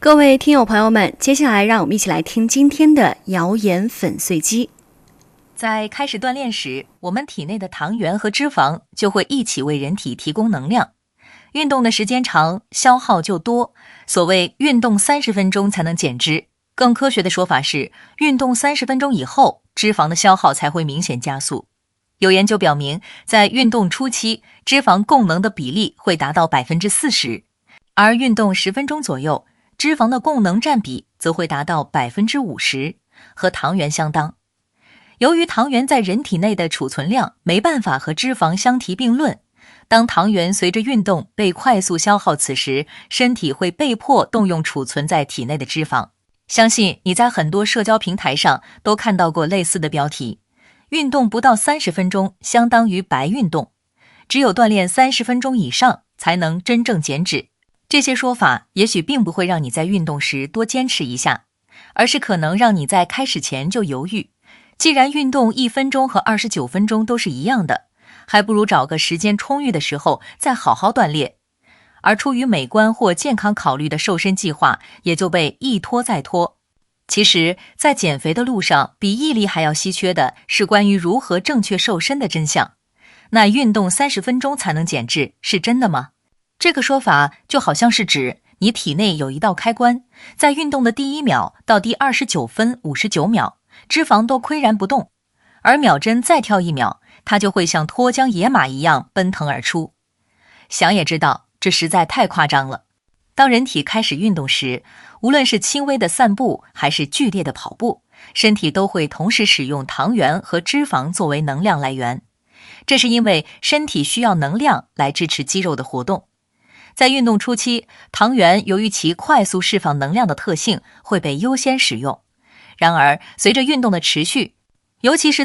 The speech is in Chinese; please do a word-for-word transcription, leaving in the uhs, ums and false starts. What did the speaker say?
各位听友朋友们，接下来让我们一起来听今天的谣言粉碎机。 在开始锻炼时，我们体内的糖原和脂肪就会一起为人体提供能量。运动的时间长，消耗就多，所谓运动三十分钟才能减脂。更科学的说法是，运动三十分钟以后，脂肪的消耗才会明显加速。有研究表明，在运动初期，脂肪供能的比例会达到 百分之四十， 而运动十分钟左右，脂肪的供能占比则会达到 百分之五十， 和糖原相当。由于糖原在人体内的储存量没办法和脂肪相提并论，当糖原随着运动被快速消耗，此时身体会被迫动用储存在体内的脂肪。相信你在很多社交平台上都看到过类似的标题，运动不到三十分钟相当于白运动，只有锻炼三十分钟以上才能真正减脂。这些说法也许并不会让你在运动时多坚持一下，而是可能让你在开始前就犹豫，既然运动一分钟和二十九分钟都是一样的，还不如找个时间充裕的时候再好好锻炼。而出于美观或健康考虑的瘦身计划也就被一拖再拖。其实，在减肥的路上，比毅力还要稀缺的是关于如何正确瘦身的真相。那运动三十分钟才能减脂，是真的吗？这个说法就好像是指你体内有一道开关，在运动的第一秒到第二十九分五十九秒，脂肪都岿然不动，而秒针再跳一秒，它就会像脱缰野马一样奔腾而出。想也知道，这实在太夸张了。当人体开始运动时，无论是轻微的散步还是剧烈的跑步，身体都会同时使用糖原和脂肪作为能量来源。这是因为身体需要能量来支持肌肉的活动。在运动初期，糖原由于其快速释放能量的特性会被优先使用。然而，随着运动的持续，尤其是